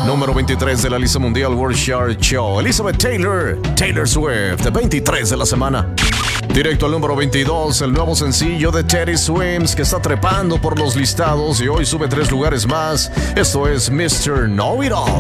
Número 23 de la lista mundial World Chart Show. Elizabeth Taylor Swift, 23 de la semana. Directo al número 22, el nuevo sencillo de Teddy Swims, que está trepando por los listados y hoy sube 3 lugares más. Esto es Mr. Know It All.